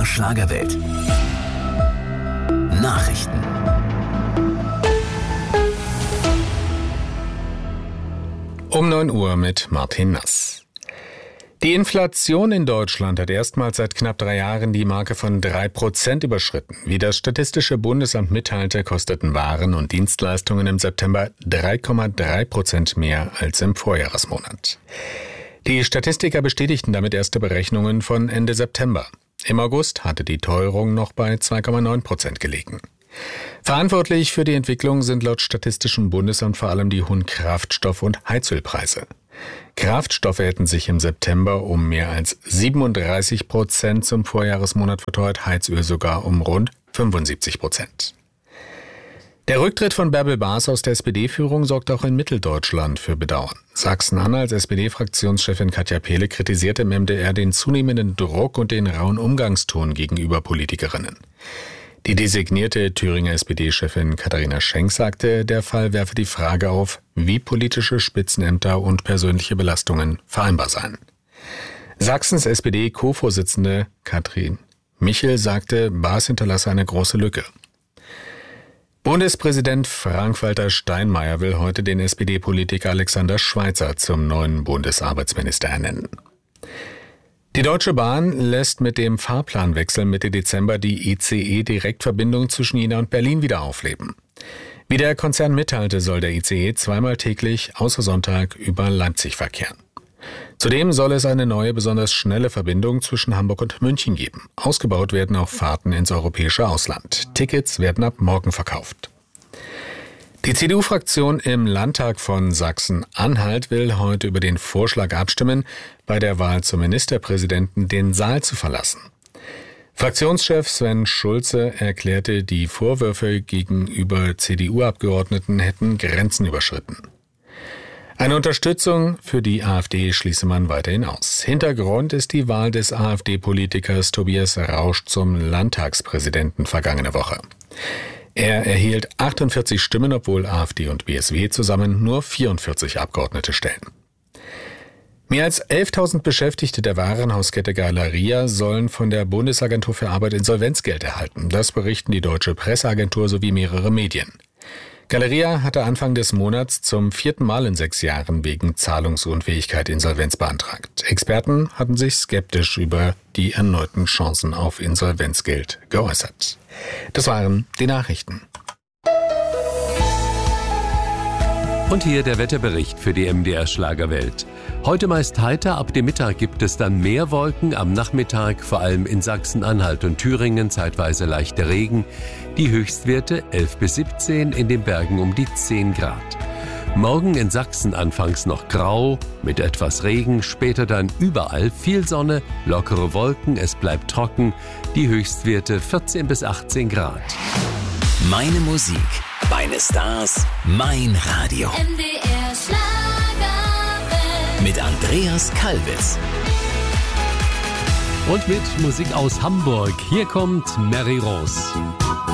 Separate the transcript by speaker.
Speaker 1: Schlagerwelt. Nachrichten.
Speaker 2: Um 9 Uhr mit Martin Nass. Die Inflation in Deutschland hat erstmals seit knapp 3 Jahren die Marke von 3% überschritten. Wie das Statistische Bundesamt mitteilte, kosteten Waren und Dienstleistungen im September 3,3% mehr als im Vorjahresmonat. Die Statistiker bestätigten damit erste Berechnungen von Ende September. Im August hatte die Teuerung noch bei 2,9% gelegen. Verantwortlich für die Entwicklung sind laut Statistischem Bundesamt vor allem die hohen Kraftstoff- und Heizölpreise. Kraftstoffe hätten sich im September um mehr als 37% zum Vorjahresmonat verteuert, Heizöl sogar um rund 75%. Der Rücktritt von Bärbel Baas aus der SPD-Führung sorgt auch in Mitteldeutschland für Bedauern. Sachsen-Anhalts SPD-Fraktionschefin Katja Pehle kritisierte im MDR den zunehmenden Druck und den rauen Umgangston gegenüber Politikerinnen. Die designierte Thüringer SPD-Chefin Katharina Schenk sagte, der Fall werfe die Frage auf, wie politische Spitzenämter und persönliche Belastungen vereinbar seien. Sachsens SPD-Co-Vorsitzende Katrin Michel sagte, Baas hinterlasse eine große Lücke. Bundespräsident Frank-Walter Steinmeier will heute den SPD-Politiker Alexander Schweitzer zum neuen Bundesarbeitsminister ernennen. Die Deutsche Bahn lässt mit dem Fahrplanwechsel Mitte Dezember die ICE-Direktverbindung zwischen Jena und Berlin wieder aufleben. Wie der Konzern mitteilte, soll der ICE zweimal täglich außer Sonntag über Leipzig verkehren. Zudem soll es eine neue, besonders schnelle Verbindung zwischen Hamburg und München geben. Ausgebaut werden auch Fahrten ins europäische Ausland. Tickets werden ab morgen verkauft. Die CDU-Fraktion im Landtag von Sachsen-Anhalt will heute über den Vorschlag abstimmen, bei der Wahl zum Ministerpräsidenten den Saal zu verlassen. Fraktionschef Sven Schulze erklärte, die Vorwürfe gegenüber CDU-Abgeordneten hätten Grenzen überschritten. Eine Unterstützung für die AfD schließe man weiterhin aus. Hintergrund ist die Wahl des AfD-Politikers Tobias Rausch zum Landtagspräsidenten vergangene Woche. Er erhielt 48 Stimmen, obwohl AfD und BSW zusammen nur 44 Abgeordnete stellen. Mehr als 11.000 Beschäftigte der Warenhauskette Galeria sollen von der Bundesagentur für Arbeit Insolvenzgeld erhalten. Das berichten die Deutsche Presseagentur sowie mehrere Medien. Galeria hatte Anfang des Monats zum 4. Mal in 6 Jahren wegen Zahlungsunfähigkeit Insolvenz beantragt. Experten hatten sich skeptisch über die erneuten Chancen auf Insolvenzgeld geäußert. Das waren die Nachrichten.
Speaker 3: Und hier der Wetterbericht für die MDR Schlagerwelt. Heute meist heiter, ab dem Mittag gibt es dann mehr Wolken, am Nachmittag vor allem in Sachsen-Anhalt und Thüringen zeitweise leichter Regen. Die Höchstwerte 11 bis 17, in den Bergen um die 10 Grad. Morgen in Sachsen anfangs noch grau, mit etwas Regen, später dann überall viel Sonne, lockere Wolken, es bleibt trocken, die Höchstwerte 14 bis 18 Grad.
Speaker 1: Meine Musik, meine Stars, mein Radio.
Speaker 4: MDR Schlagerwelt.
Speaker 1: Mit Andreas Kalwitz.
Speaker 3: Und mit Musik aus Hamburg. Hier kommt Mary Rose.